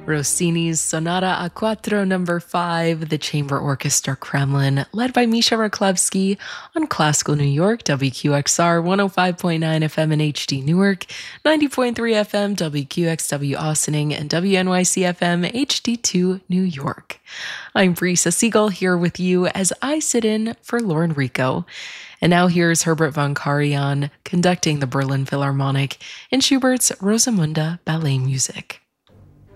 Rossini's Sonata a Quattro Number 5, the Chamber Orchestra Kremlin, led by Misha Raklevsky on Classical New York, WQXR 105.9 FM in HD Newark, 90.3 FM WQXW Austining, and WNYC FM HD2 New York. I'm Brisa Siegel here with you as I sit in for Lauren Rico. And now here's Herbert von Karajan conducting the Berlin Philharmonic in Schubert's Rosamunde ballet music.